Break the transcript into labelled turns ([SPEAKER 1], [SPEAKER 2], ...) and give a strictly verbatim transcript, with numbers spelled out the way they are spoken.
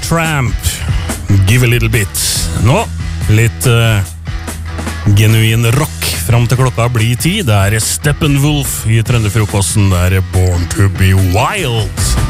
[SPEAKER 1] Supertramp, Give a Little Bit. Nå, litt uh, genuin rock fram til klokka blir ti. Det er Steppenwolf i Trønderfrokosten, det er Born to be Wild.